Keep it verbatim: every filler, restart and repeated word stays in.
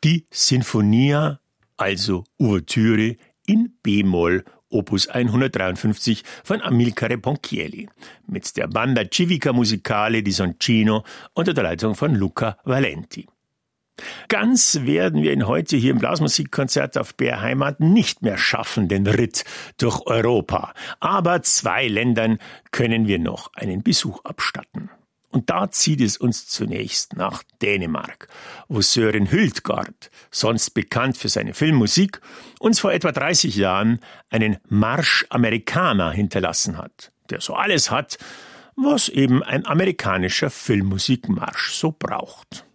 die Sinfonia, also Ouvertüre in B-Moll, Opus hundertdreiundfünfzig von Amilcare Ponchielli, mit der Banda Civica Musicale di Soncino unter der Leitung von Luca Valenti. Ganz werden wir ihn heute hier im Blasmusikkonzert auf B R Heimat nicht mehr schaffen, den Ritt durch Europa. Aber zwei Ländern können wir noch einen Besuch abstatten. Und da zieht es uns zunächst nach Dänemark, wo Søren Hyltgard, sonst bekannt für seine Filmmusik, uns vor etwa dreißig Jahren einen Marsch Americana hinterlassen hat, der so alles hat, was eben ein amerikanischer Filmmusikmarsch so braucht.